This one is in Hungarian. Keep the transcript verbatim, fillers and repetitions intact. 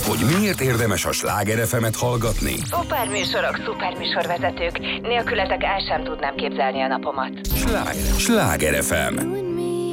hogy miért érdemes a Sláger ef emet hallgatni. Szuper műsorok, szuper műsorvezetők. Nélkületek el sem tudnám képzelni a napomat. Sláger, Sláger ef em.